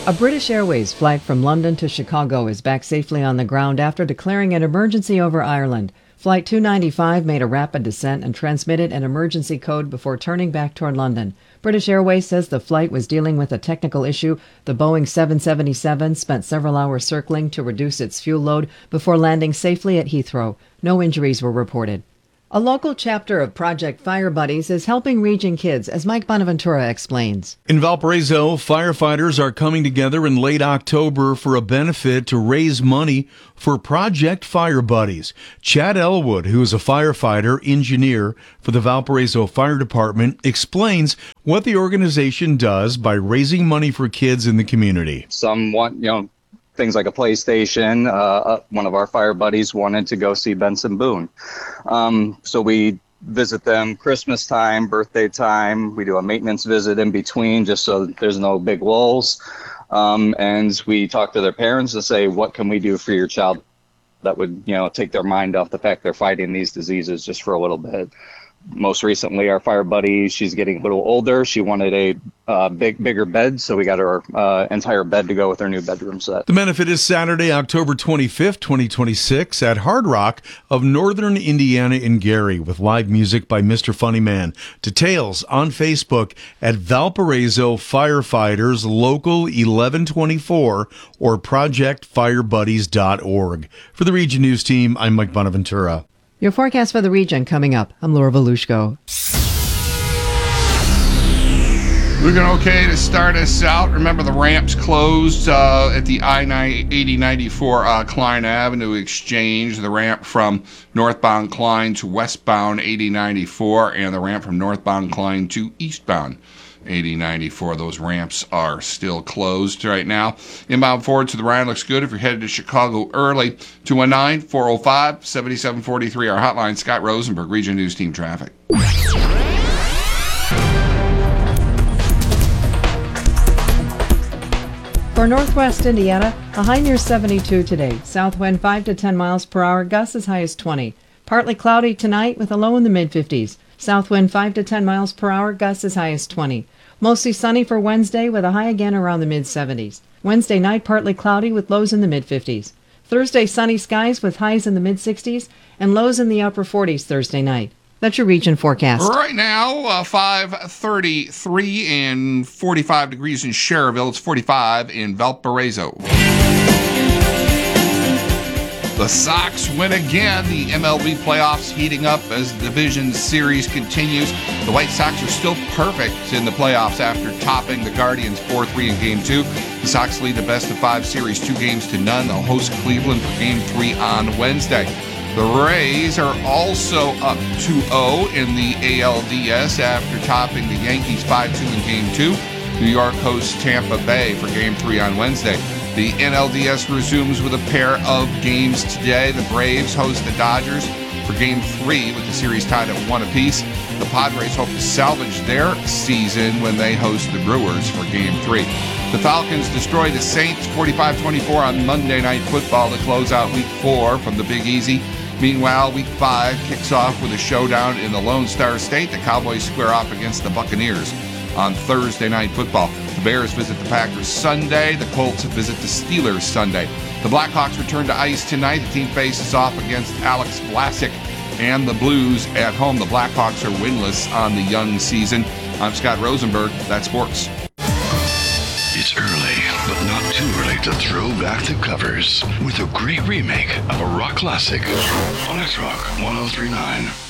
A British Airways flight from London to Chicago is back safely on the ground after declaring an emergency over Ireland. Flight 295 made a rapid descent and transmitted an emergency code before turning back toward London. British Airways says the flight was dealing with a technical issue. The Boeing 777 spent several hours circling to reduce its fuel load before landing safely at Heathrow. No injuries were reported. A local chapter of Project Fire Buddies is helping region kids, as Mike Bonaventura explains. In Valparaiso, firefighters are coming together in late October for a benefit to raise money for Project Fire Buddies. Chad Elwood, who is a firefighter engineer for the Valparaiso Fire Department, explains what the organization does by raising money for kids in the community. Some want, things like a PlayStation. One of our fire buddies wanted to go see Benson Boone. So we visit them Christmas time, birthday time. We do a maintenance visit in between just so there's no big lulls. And we talk to their parents and say, what can we do for your child that would, take their mind off the fact they're fighting these diseases just for a little bit. Most recently, our fire buddy, she's getting a little older. She wanted a bigger bed, so we got her entire bed to go with her new bedroom set. The benefit is Saturday, October 25th, 2026 at Hard Rock of Northern Indiana in Gary with live music by Mr. Funnyman. Details on Facebook at Valparaiso Firefighters Local 1124 or projectfirebuddies.org. For the Region News Team, I'm Mike Bonaventura. Your forecast for the region coming up. I'm Laura Volushko. Looking okay to start us out. Remember, the ramp's closed at the I-8094 Klein Avenue exchange. The ramp from northbound Klein to westbound 8094, and the ramp from northbound Klein to eastbound 8094. Those ramps are still closed right now. Inbound forward to the Ryan looks good if you're headed to Chicago early. 219-405-7743. Our hotline, Scott Rosenberg, Region News Team Traffic. For northwest Indiana, a high near 72 today. South wind 5 to 10 miles per hour, gusts as high as 20. Partly cloudy tonight with a low in the mid-50s. South wind 5 to 10 miles per hour, gusts as high as 20. Mostly sunny for Wednesday with a high again around the mid-70s. Wednesday night partly cloudy with lows in the mid-50s. Thursday sunny skies with highs in the mid-60s and lows in the upper 40s Thursday night. That's your region forecast. Right now, 5:33 and 45 degrees in Cherville. It's 45 in Valparaiso. The Sox win again. The MLB playoffs heating up as the division series continues. The White Sox are still perfect in the playoffs after topping the Guardians 4-3 in Game 2. The Sox lead the best-of-5 series 2-0. They'll host Cleveland for Game 3 on Wednesday. The Rays are also up 2-0 in the ALDS after topping the Yankees 5-2 in Game 2. New York hosts Tampa Bay for Game 3 on Wednesday. The NLDS resumes with a pair of games today. The Braves host the Dodgers for Game 3 with the series tied at 1 apiece. The Padres hope to salvage their season when they host the Brewers for Game 3. The Falcons destroy the Saints 45-24 on Monday Night Football to close out Week 4 from the Big Easy. Meanwhile, Week 5 kicks off with a showdown in the Lone Star State. The Cowboys square off against the Buccaneers on Thursday Night Football. The Bears visit the Packers Sunday. The Colts visit the Steelers Sunday. The Blackhawks return to ice tonight. The team faces off against Alex Vlasic and the Blues at home. The Blackhawks are winless on the young season. I'm Scott Rosenberg. That's sports. It's early, but not too early to throw back the covers with a great remake of a rock classic on X-Rock 1039.